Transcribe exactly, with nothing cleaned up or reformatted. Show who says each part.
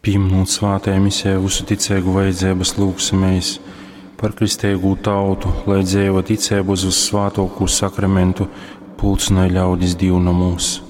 Speaker 1: Pieminot svātajai misē visu ticēgu vajadzības lūgsimies par kristēgu tautu, lai dzēvo ticēbu uz svātoku sakramentu, pulcinai ļaudis dievnamūs.